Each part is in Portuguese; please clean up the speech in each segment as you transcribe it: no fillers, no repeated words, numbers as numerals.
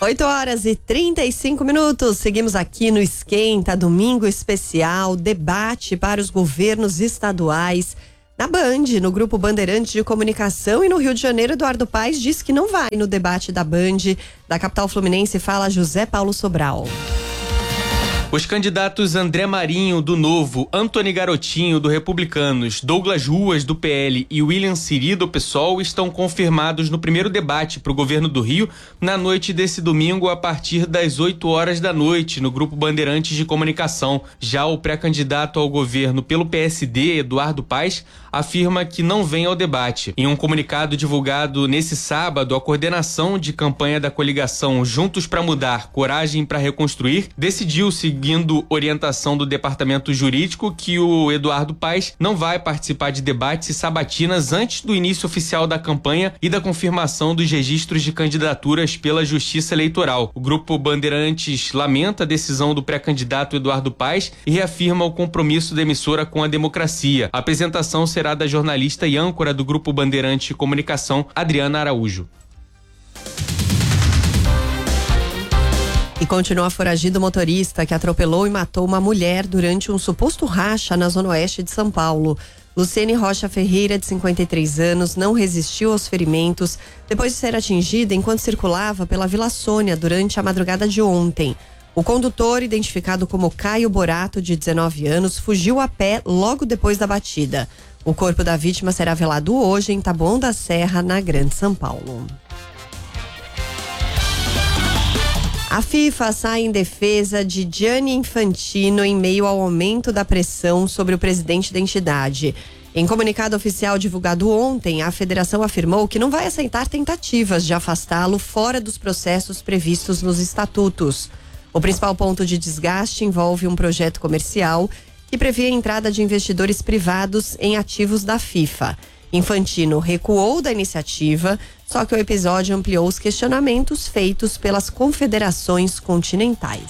8h35. Seguimos aqui no Esquenta, domingo especial, debate para os governos estaduais. Na Band, no Grupo Bandeirantes de Comunicação, e no Rio de Janeiro, Eduardo Paes diz que não vai no debate da Band. Da capital fluminense fala José Paulo Sobral. Os candidatos André Marinho, do Novo, Antony Garotinho, do Republicanos, Douglas Ruas, do PL e William Siri, do PSOL, estão confirmados no primeiro debate para o governo do Rio, na noite desse domingo, a partir das 8h da noite, no Grupo Bandeirantes de Comunicação. Já o pré-candidato ao governo pelo PSD, Eduardo Paes, afirma que não vem ao debate. Em um comunicado divulgado nesse sábado, a coordenação de campanha da coligação Juntos para Mudar, Coragem para Reconstruir, decidiu, seguindo orientação do departamento jurídico, que o Eduardo Paes não vai participar de debates e sabatinas antes do início oficial da campanha e da confirmação dos registros de candidaturas pela Justiça Eleitoral. O Grupo Bandeirantes lamenta a decisão do pré-candidato Eduardo Paes e reafirma o compromisso da emissora com a democracia. A apresentação será da jornalista e âncora do Grupo Bandeirantes de Comunicação, Adriana Araújo. E continua foragido o motorista que atropelou e matou uma mulher durante um suposto racha na zona oeste de São Paulo. Luciene Rocha Ferreira, de 53 anos, não resistiu aos ferimentos depois de ser atingida enquanto circulava pela Vila Sônia durante a madrugada de ontem. O condutor, identificado como Caio Borato, de 19 anos, fugiu a pé logo depois da batida. O corpo da vítima será velado hoje em Taboão da Serra, na Grande São Paulo. A FIFA sai em defesa de Gianni Infantino em meio ao aumento da pressão sobre o presidente da entidade. Em comunicado oficial divulgado ontem, a federação afirmou que não vai aceitar tentativas de afastá-lo fora dos processos previstos nos estatutos. O principal ponto de desgaste envolve um projeto comercial que prevê a entrada de investidores privados em ativos da FIFA. Infantino recuou da iniciativa, só que o episódio ampliou os questionamentos feitos pelas confederações continentais.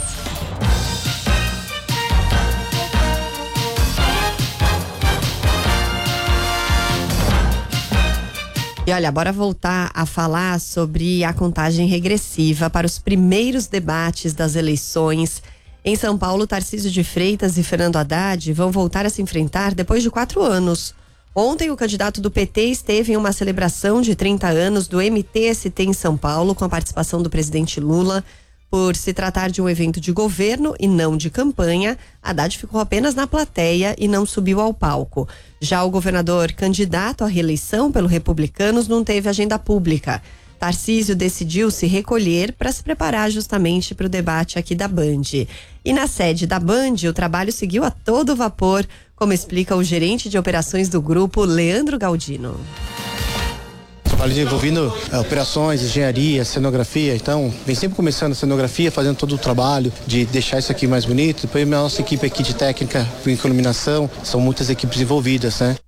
E olha, bora voltar a falar sobre a contagem regressiva para os primeiros debates das eleições. Em São Paulo, Tarcísio de Freitas e Fernando Haddad vão voltar a se enfrentar depois de 4 anos. Ontem, o candidato do PT esteve em uma celebração de 30 anos do MTST em São Paulo, com a participação do presidente Lula. Por se tratar de um evento de governo e não de campanha, Haddad ficou apenas na plateia e não subiu ao palco. Já o governador candidato à reeleição pelo Republicanos não teve agenda pública. Tarcísio decidiu se recolher para se preparar justamente para o debate aqui da Band. E na sede da Band, o trabalho seguiu a todo vapor, como explica o gerente de operações do grupo, Leandro Galdino. Ali envolvendo operações, engenharia, cenografia, então vem sempre começando a cenografia, fazendo todo o trabalho de deixar isso aqui mais bonito. Depois a nossa equipe aqui de técnica, com iluminação, são muitas equipes envolvidas, né?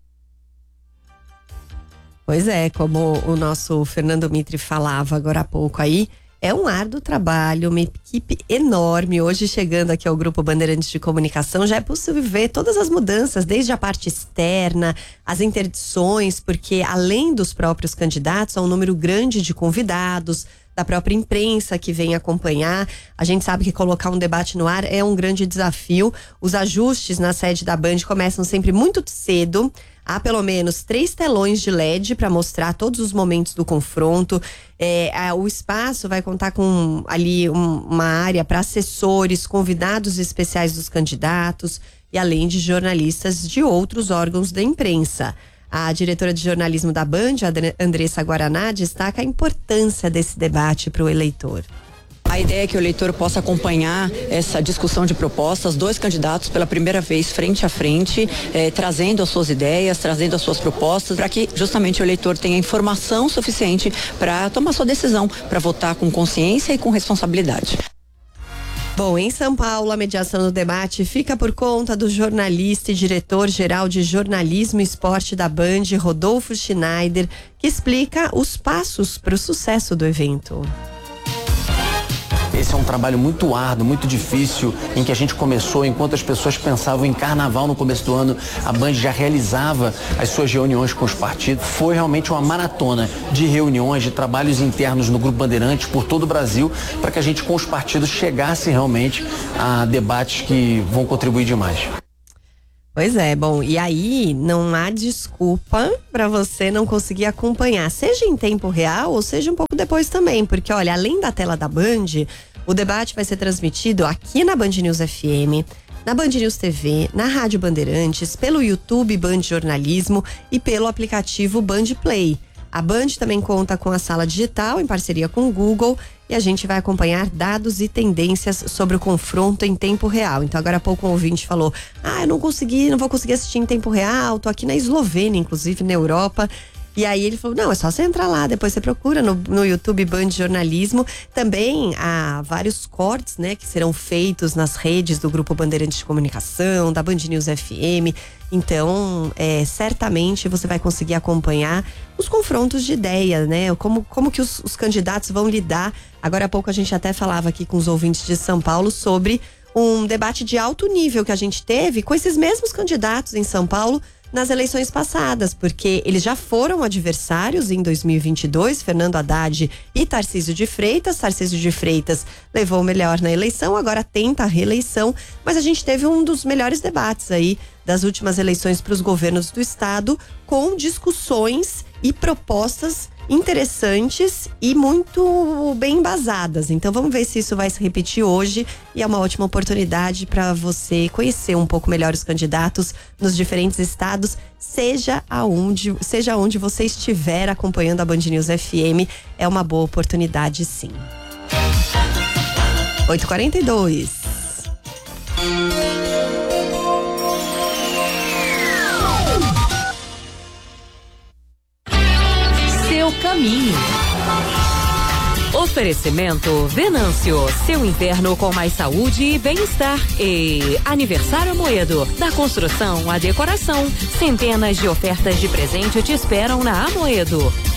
Pois é, como o nosso Fernando Mitre falava agora há pouco aí, é um árduo trabalho, uma equipe enorme. Hoje, chegando aqui ao Grupo Bandeirantes de Comunicação, já é possível ver todas as mudanças, desde a parte externa, as interdições, porque além dos próprios candidatos, há um número grande de convidados, da própria imprensa que vem acompanhar. A gente sabe que colocar um debate no ar é um grande desafio. Os ajustes na sede da Band começam sempre muito cedo. Há pelo menos 3 telões de LED para mostrar todos os momentos do confronto. O espaço vai contar com ali uma área para assessores, convidados especiais dos candidatos e além de jornalistas de outros órgãos da imprensa. A diretora de jornalismo da Band, Andressa Guaraná, destaca a importância desse debate para o eleitor. A ideia é que o eleitor possa acompanhar essa discussão de propostas, 2 candidatos pela primeira vez frente a frente, trazendo as suas ideias, trazendo as suas propostas, para que justamente o eleitor tenha informação suficiente para tomar sua decisão, para votar com consciência e com responsabilidade. Bom, em São Paulo, a mediação do debate fica por conta do jornalista e diretor-geral de jornalismo e esporte da Band, Rodolfo Schneider, que explica os passos para o sucesso do evento. Esse é um trabalho muito árduo, muito difícil, em que a gente começou, enquanto as pessoas pensavam em carnaval no começo do ano, a Band já realizava as suas reuniões com os partidos. Foi realmente uma maratona de reuniões, de trabalhos internos no Grupo Bandeirantes por todo o Brasil, para que a gente com os partidos chegasse realmente a debates que vão contribuir demais. Pois é, bom, e aí não há desculpa para você não conseguir acompanhar, seja em tempo real ou seja um pouco depois também, porque olha, além da tela da Band, o debate vai ser transmitido aqui na Band News FM, na Band News TV, na Rádio Bandeirantes, pelo YouTube Band Jornalismo e pelo aplicativo Band Play. A Band também conta com a sala digital em parceria com o Google e a gente vai acompanhar dados e tendências sobre o confronto em tempo real. Então agora há pouco um ouvinte falou, eu não vou conseguir assistir em tempo real, tô aqui na Eslovênia, inclusive na Europa. E aí ele falou, não, é só você entrar lá, depois você procura no YouTube Band Jornalismo. Também há vários cortes, né, que serão feitos nas redes do Grupo Bandeirantes de Comunicação, da Band News FM. Então, certamente você vai conseguir acompanhar os confrontos de ideia, né? Como que os candidatos vão lidar. Agora há pouco a gente até falava aqui com os ouvintes de São Paulo sobre um debate de alto nível que a gente teve com esses mesmos candidatos em São Paulo nas eleições passadas, porque eles já foram adversários em 2022, Fernando Haddad e Tarcísio de Freitas. Tarcísio de Freitas levou o melhor na eleição, agora tenta a reeleição, mas a gente teve um dos melhores debates aí das últimas eleições para os governos do estado, com discussões e propostas interessantes e muito bem embasadas. Então vamos ver se isso vai se repetir hoje, e é uma ótima oportunidade para você conhecer um pouco melhor os candidatos nos diferentes estados, seja onde você estiver acompanhando a Band News FM, é uma boa oportunidade sim. 8h42. Caminho. Oferecimento Venâncio, seu inverno com mais saúde e bem-estar. E Aniversário Amoedo, da construção à decoração, centenas de ofertas de presente te esperam na Amoedo.